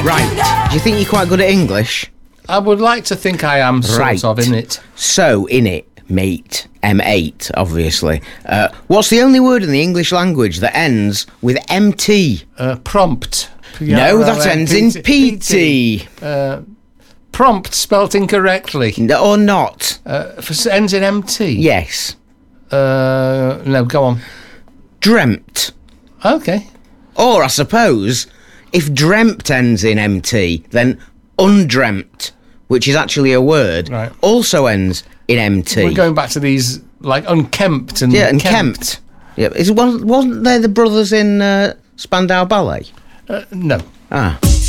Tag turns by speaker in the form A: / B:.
A: Right. Do you think you're quite good at English?
B: I would like to think I am sort of in it.
A: So, in it, mate. M8, obviously. What's the only word in the English language that ends with MT?
B: Prompt.
A: No, that ends in PT.
B: Prompt spelt incorrectly.
A: Or not.
B: Ends in MT?
A: Yes.
B: No, go on.
A: Dreamt.
B: Okay.
A: Or, I suppose, if dreamt ends in MT, then undreamt, which is actually a word,
B: right,
A: also ends in MT.
B: We're going back to these, like, unkempt and
A: kempt. Yeah, wasn't they the brothers in Spandau Ballet?
B: No.
A: Ah.